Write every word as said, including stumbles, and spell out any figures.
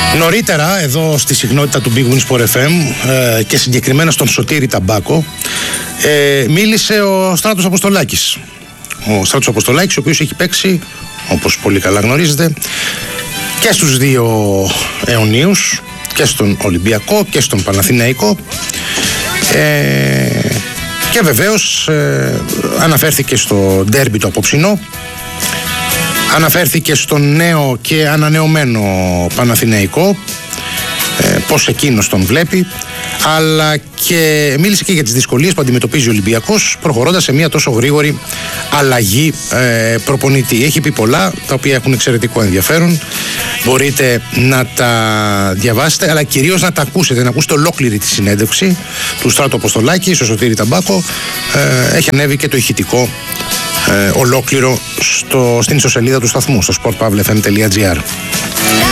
Νωρίτερα εδώ στη συχνότητα του Big Win Sport εφ εμ ε, και συγκεκριμένα στον Σωτήρη Ταμπάκο ε, μίλησε ο Στράτος Αποστολάκης. Ο Στράτος Αποστολάκης, ο οποίος έχει παίξει, όπως πολύ καλά γνωρίζετε, και στους δύο αιωνίους, και στον Ολυμπιακό και στον Παναθηναϊκό, ε, και βεβαίως ε, αναφέρθηκε στο ντέρμπι το απόψινό, αναφέρθηκε στον νέο και ανανεωμένο Παναθηναϊκό, ε, πώς εκείνος τον βλέπει, αλλά και μίλησε και για τις δυσκολίες που αντιμετωπίζει ο Ολυμπιακός προχωρώντας σε μια τόσο γρήγορη αλλαγή ε, προπονητή. Έχει πει πολλά τα οποία έχουν εξαιρετικό ενδιαφέρον, μπορείτε να τα διαβάσετε, αλλά κυρίως να τα ακούσετε, να ακούσετε ολόκληρη τη συνέντευξη του Στράτου Αποστολάκη στο Σωτήρη Ταμπάκο. ε, έχει ανέβει και το ηχητικό ε, ολόκληρο στο, στην ιστοσελίδα του σταθμού, στο sport pavlefm τελεία gr.